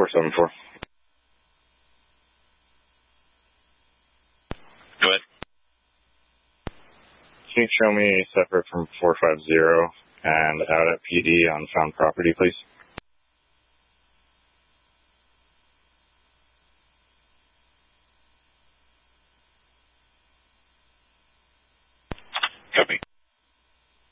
474. Go ahead. Can you show me separate from 450 and out at PD on found property, please?